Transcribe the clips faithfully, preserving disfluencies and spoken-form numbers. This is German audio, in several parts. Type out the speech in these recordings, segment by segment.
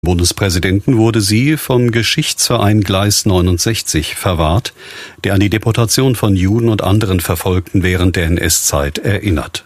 Bundespräsidenten wurde sie vom Geschichtsverein Gleis neunundsechzig verwahrt, der an die Deportation von Juden und anderen Verfolgten während der N S-Zeit erinnert.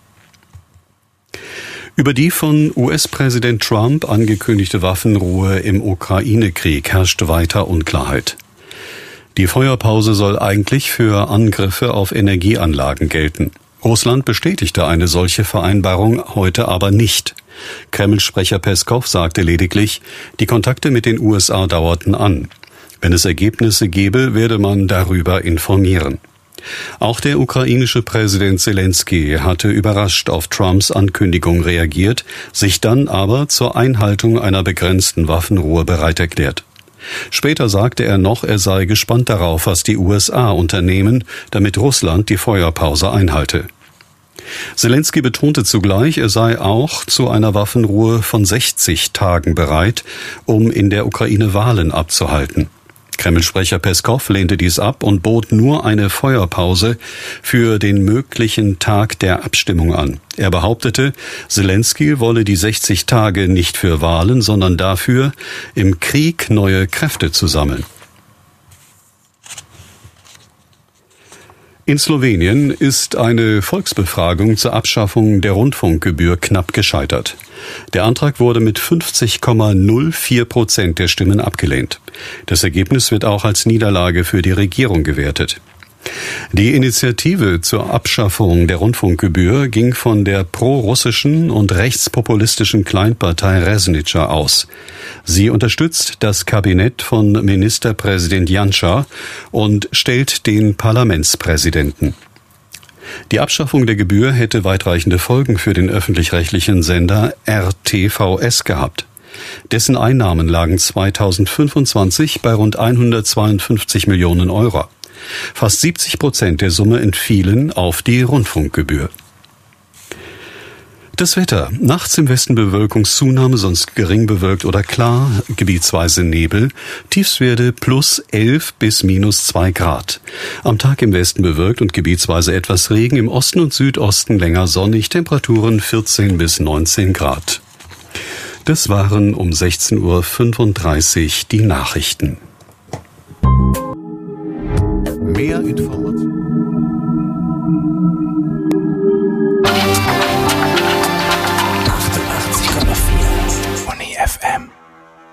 Über die von U S-Präsident Trump angekündigte Waffenruhe im Ukraine-Krieg herrscht weiter Unklarheit. Die Feuerpause soll eigentlich für Angriffe auf Energieanlagen gelten. Russland bestätigte eine solche Vereinbarung heute aber nicht. Kreml-Sprecher Peskow sagte lediglich, die Kontakte mit den U S A dauerten an. Wenn es Ergebnisse gebe, werde man darüber informieren. Auch der ukrainische Präsident Selenskyj hatte überrascht auf Trumps Ankündigung reagiert, sich dann aber zur Einhaltung einer begrenzten Waffenruhe bereit erklärt. Später sagte er noch, er sei gespannt darauf, was die U S A unternehmen, damit Russland die Feuerpause einhalte. Selenskyj betonte zugleich, er sei auch zu einer Waffenruhe von sechzig Tagen bereit, um in der Ukraine Wahlen abzuhalten. Kreml-Sprecher Peskow lehnte dies ab und bot nur eine Feuerpause für den möglichen Tag der Abstimmung an. Er behauptete, Selenskyj wolle die sechzig Tage nicht für Wahlen, sondern dafür, im Krieg neue Kräfte zu sammeln. In Slowenien ist eine Volksbefragung zur Abschaffung der Rundfunkgebühr knapp gescheitert. Der Antrag wurde mit fünfzig Komma null vier Prozent der Stimmen abgelehnt. Das Ergebnis wird auch als Niederlage für die Regierung gewertet. Die Initiative zur Abschaffung der Rundfunkgebühr ging von der prorussischen und rechtspopulistischen Kleinpartei Resnica aus. Sie unterstützt das Kabinett von Ministerpräsident Janša und stellt den Parlamentspräsidenten. Die Abschaffung der Gebühr hätte weitreichende Folgen für den öffentlich-rechtlichen Sender R T V S gehabt. Dessen Einnahmen lagen zweitausendfünfundzwanzig bei rund hundertzweiundfünfzig Millionen Euro. Fast siebzig Prozent der Summe entfielen auf die Rundfunkgebühr. Das Wetter. Nachts im Westen Bewölkungszunahme, sonst gering bewölkt oder klar, gebietsweise Nebel. Tiefstwerte plus elf bis minus zwei Grad. Am Tag im Westen bewölkt und gebietsweise etwas Regen, im Osten und Südosten länger sonnig, Temperaturen vierzehn bis neunzehn Grad. Das waren um sechzehn Uhr fünfunddreißig die Nachrichten. Mehr Informationen.